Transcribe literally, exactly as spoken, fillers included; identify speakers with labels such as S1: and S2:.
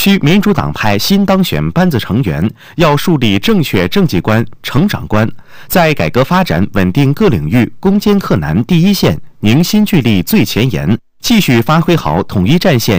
S1: 区民主党派新当选班子成员要树立正确政绩观、成长观，在改革发展、稳定各领域攻坚克难第一线，凝心聚力最前沿，继续发挥好统一战线